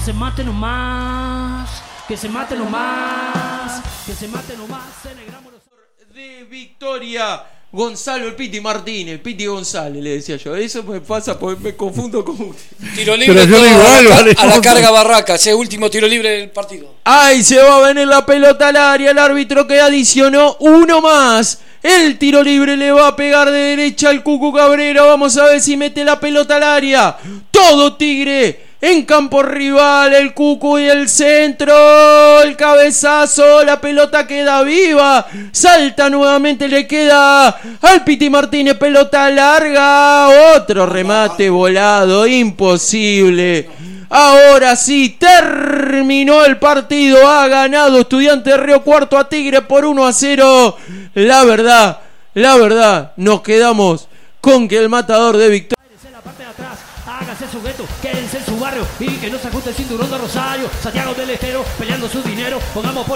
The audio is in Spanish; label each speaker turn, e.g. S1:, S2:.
S1: se mate nomás, que se mate nomás, que se mate nomás.
S2: De Victoria, Gonzalo el Piti Martínez, el Piti González, le decía yo. Eso me pasa porque me confundo con...
S3: Tiro libre a la carga Barraca, ese último tiro libre del partido.
S2: ¡Ay, se va a venir la pelota al área! El árbitro que adicionó uno más. El tiro libre le va a pegar de derecha al Cucu Cabrera. Vamos a ver si mete la pelota al área. Todo Tigre en campo rival. El Cucu y el centro. El cabezazo. La pelota queda viva. Salta nuevamente. Le queda al Piti Martínez. Pelota larga. Otro remate volado. Imposible. Ahora sí, terminó el partido. Ha ganado Estudiantes de Río Cuarto a Tigre por 1-0. La verdad, nos quedamos con que el matador de Victoria.
S1: En la parte de atrás, hágase su gueto, quédense en su barrio y que no se ajuste el cinturón de Rosario. Santiago del Estero peleando su dinero. Pongamos por